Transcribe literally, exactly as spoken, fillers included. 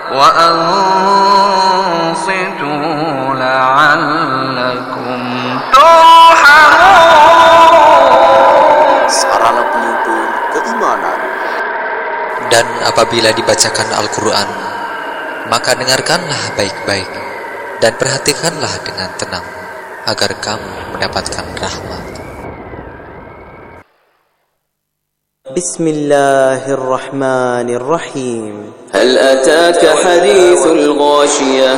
wa ansitu la'allakum turhamun. Sarana penghibur keimanan. Dan apabila dibacakan Al-Quran, maka dengarkanlah baik-baik dan perhatikanlah dengan tenang, agar kamu mendapatkan rahmat. Bismillahirrahmanirrahim. Hal ataka hadithul ghashiyah.